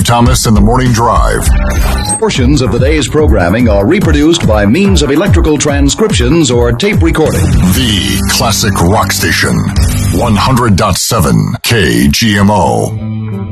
Steve Thomas and the Morning Drive. Portions of the day's programming are reproduced by means of electrical transcriptions or tape recording. The Classic Rock Station. 100.7 KGMO.